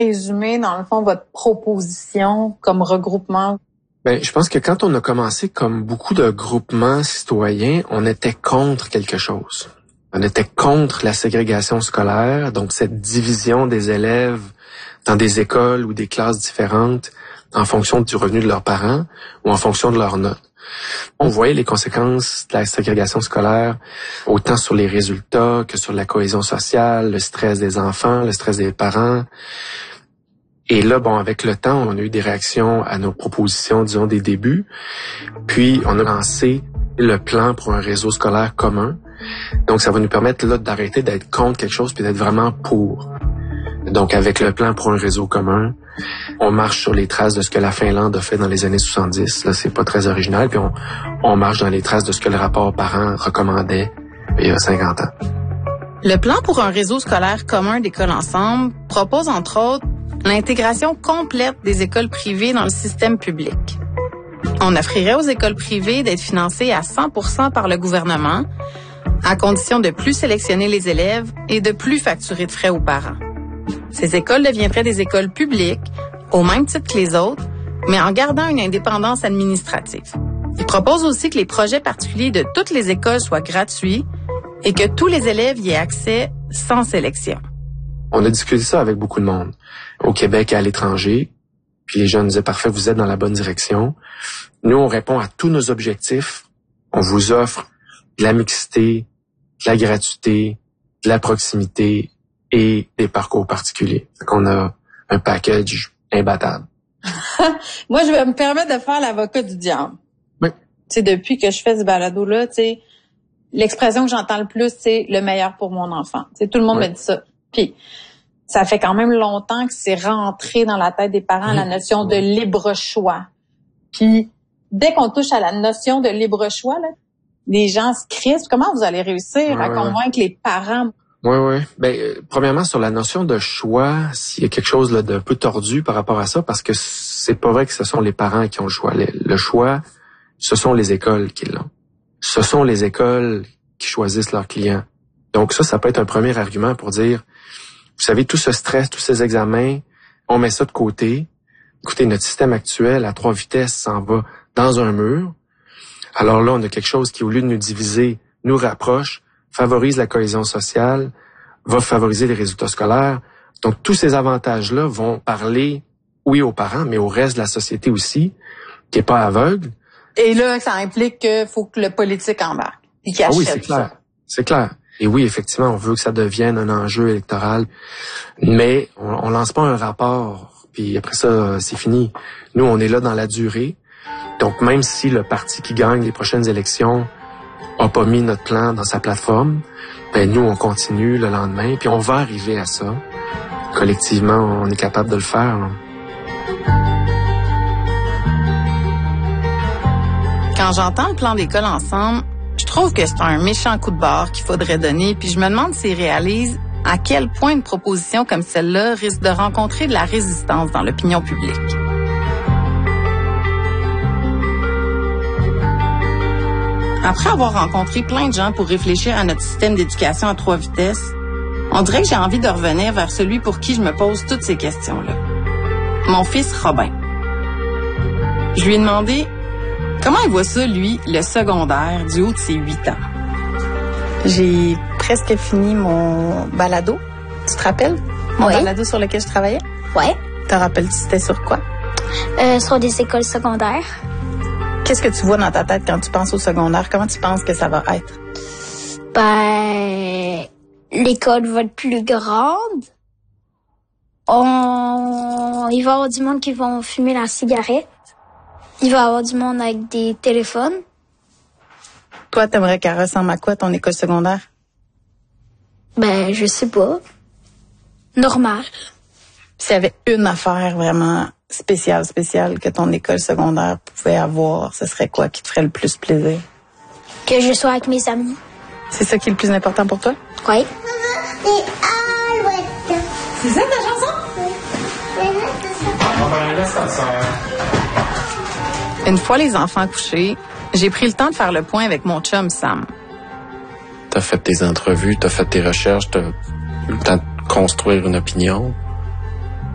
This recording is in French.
résumer, dans le fond, votre proposition comme regroupement? Je pense que quand on a commencé comme beaucoup de groupements citoyens, on était contre quelque chose. On était contre la ségrégation scolaire, donc cette division des élèves dans des écoles ou des classes différentes en fonction du revenu de leurs parents ou en fonction de leurs notes. On voyait les conséquences de la ségrégation scolaire autant sur les résultats que sur la cohésion sociale, le stress des enfants, le stress des parents. Et là, avec le temps, on a eu des réactions à nos propositions, disons, des débuts. Puis, on a lancé le plan pour un réseau scolaire commun. Donc, ça va nous permettre là d'arrêter d'être contre quelque chose puis d'être vraiment pour. Donc, avec le plan pour un réseau commun, on marche sur les traces de ce que la Finlande a fait dans les années 70. Là, c'est pas très original. Puis, on marche dans les traces de ce que le rapport parents recommandait il y a 50 ans. Le plan pour un réseau scolaire commun d'écoles ensemble propose, entre autres, l'intégration complète des écoles privées dans le système public. On offrirait aux écoles privées d'être financées à 100% par le gouvernement, à condition de plus sélectionner les élèves et de plus facturer de frais aux parents. Ces écoles deviendraient des écoles publiques, au même titre que les autres, mais en gardant une indépendance administrative. Il propose aussi que les projets particuliers de toutes les écoles soient gratuits et que tous les élèves y aient accès sans sélection. On a discuté ça avec beaucoup de monde, au Québec et à l'étranger. Puis les gens nous disaient, parfait, vous êtes dans la bonne direction. Nous, on répond à tous nos objectifs. On vous offre de la mixité, de la gratuité, de la proximité et des parcours particuliers. Donc, on a un package imbattable. Moi, je vais me permettre de faire l'avocat du diable. Oui. Tu sais, depuis que je fais ce balado-là, tu sais, l'expression que j'entends le plus, c'est le meilleur pour mon enfant. Tu sais, tout le monde me dit ça. Puis, ça fait quand même longtemps que c'est rentré dans la tête des parents, la notion de libre choix. Puis, dès qu'on touche à la notion de libre choix, là, les gens se crispent. Comment vous allez réussir à convaincre les parents? Oui. Premièrement, sur la notion de choix, s'il y a quelque chose là, d'un peu tordu par rapport à ça, parce que c'est pas vrai que ce sont les parents qui ont le choix. Le choix, ce sont les écoles qui l'ont. Ce sont les écoles qui choisissent leurs clients. Donc ça peut être un premier argument pour dire, vous savez, tout ce stress, tous ces examens, on met ça de côté. Écoutez, notre système actuel à 3 vitesses s'en va dans un mur. Alors là, on a quelque chose qui, au lieu de nous diviser, nous rapproche, favorise la cohésion sociale, va favoriser les résultats scolaires. Donc, tous ces avantages-là vont parler, oui, aux parents, mais au reste de la société aussi, qui est pas aveugle. Et là, ça implique qu'il faut que le politique embarque. Et qu'il achète oui, c'est clair. C'est clair. Et oui, effectivement, on veut que ça devienne un enjeu électoral, mais on lance pas un rapport, puis après ça, c'est fini. Nous, on est là dans la durée. Donc, même si le parti qui gagne les prochaines élections a pas mis notre plan dans sa plateforme, nous, on continue le lendemain, puis on va arriver à ça. Collectivement, on est capable de le faire. Là. Quand j'entends le plan d'école ensemble, je trouve que c'est un méchant coup de barre qu'il faudrait donner, puis je me demande s'ils réalisent à quel point une proposition comme celle-là risque de rencontrer de la résistance dans l'opinion publique. Après avoir rencontré plein de gens pour réfléchir à notre système d'éducation à 3 vitesses, on dirait que j'ai envie de revenir vers celui pour qui je me pose toutes ces questions-là. Mon fils Robin. Je lui ai demandé comment il voit ça, lui, le secondaire, du haut de ses 8 ans. J'ai presque fini mon balado. Tu te rappelles? Mon balado sur lequel je travaillais? Oui. Te rappelles-tu c'était sur quoi? Sur des écoles secondaires. Qu'est-ce que tu vois dans ta tête quand tu penses au secondaire? Comment tu penses que ça va être? L'école va être plus grande. Il va y avoir du monde qui vont fumer la cigarette. Il va y avoir du monde avec des téléphones. Toi, t'aimerais qu'elle ressemble à quoi, ton école secondaire? Je sais pas. Normal. S'il y avait une affaire vraiment spéciale que ton école secondaire pouvait avoir, ce serait quoi qui te ferait le plus plaisir? Que je sois avec mes amis. C'est ça qui est le plus important pour toi? Oui. C'est ça ta chanson? Une fois les enfants couchés, j'ai pris le temps de faire le point avec mon chum Sam. T'as fait tes entrevues, t'as fait tes recherches, t'as eu le temps de construire une opinion.